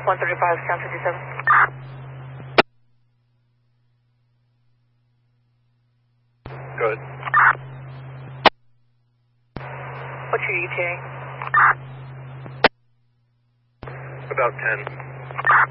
135, Sound 57. Good. What's your ETA? About 10.